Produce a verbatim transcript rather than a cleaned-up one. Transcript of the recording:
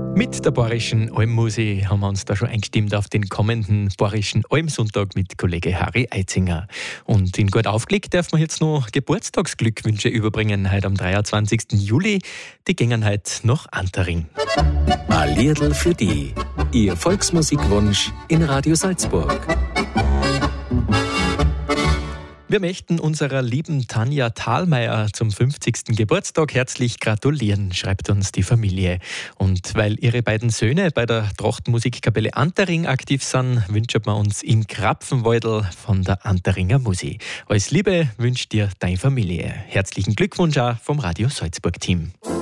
Mit der Bayerischen Almmusik haben wir uns da schon eingestimmt auf den kommenden Bayerischen Almsonntag mit Kollege Harry Eitzinger. Und in Gut aufgelegt darf man jetzt noch Geburtstagsglückwünsche überbringen, heute am dreiundzwanzigsten Juli. Die gingen heute nach Antering. A Liedl für die. Ihr Volksmusikwunsch in Radio Salzburg. Wir möchten unserer lieben Tanja Thalmeier zum fünfzigsten Geburtstag herzlich gratulieren, schreibt uns die Familie. Und weil ihre beiden Söhne bei der Trachtenmusikkapelle Antering aktiv sind, wünschen wir uns im Krapfenwaldl von der Anteringer Musik. Alles Liebe wünscht dir deine Familie. Herzlichen Glückwunsch auch vom Radio Salzburg Team.